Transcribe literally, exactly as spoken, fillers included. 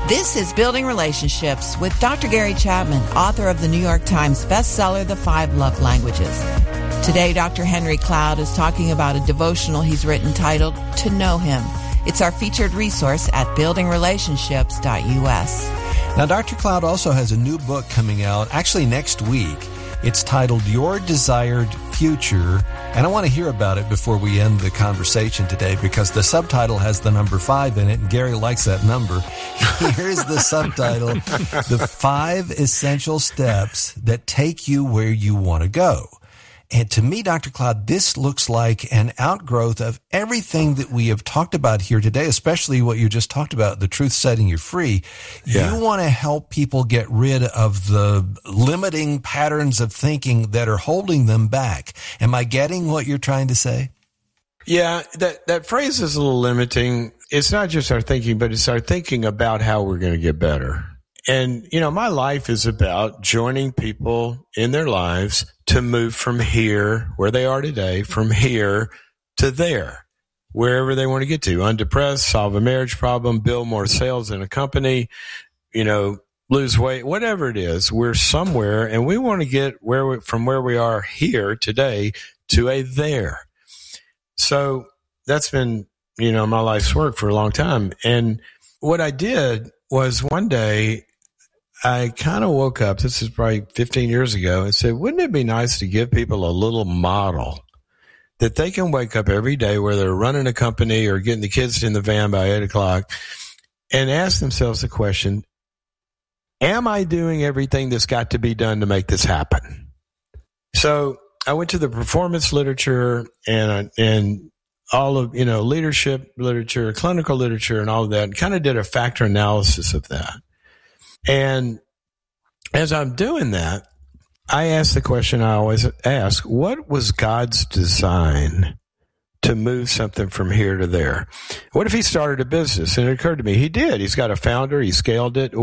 This is Building Relationships with Doctor Gary Chapman, author of the New York Times bestseller, The Five Love Languages. Today, Doctor Henry Cloud is talking about a devotional he's written titled, To Know Him. It's our featured resource at building relationships dot U S. Now, Doctor Cloud also has a new book coming out, actually next week. It's titled Your Desired Future, and I want to hear about it before we end the conversation today because the subtitle has the number five in it, and Gary likes that number. Here's the subtitle, The Five Essential Steps That Take You Where You Want to Go. And to me, Doctor Cloud, this looks like an outgrowth of everything that we have talked about here today, especially what you just talked about, the truth setting you free. Yeah. You want to help people get rid of the limiting patterns of thinking that are holding them back. Am I getting what you're trying to say? Yeah, that, that phrase is a little limiting. It's not just our thinking, but it's our thinking about how we're going to get better. And, you know, my life is about joining people in their lives to move from here, where they are today, from here to there, wherever they want to get to. Undepressed, solve a marriage problem, build more sales in a company, you know, lose weight, whatever it is. We're somewhere, and we want to get where we, from where we are here today to a there. So that's been, you know, my life's work for a long time. And what I did was one day, I kind of woke up, this is probably fifteen years ago, and said, wouldn't it be nice to give people a little model that they can wake up every day where they're running a company or getting the kids in the van by eight o'clock and ask themselves the question, am I doing everything that's got to be done to make this happen? So I went to the performance literature and, and all of, you know, leadership literature, clinical literature and all of that, and kind of did a factor analysis of that. And as I'm doing that, I ask the question I always ask, what was God's design to move something from here to there? What if he started a business? And it occurred to me, he did. He's got a founder. He scaled it.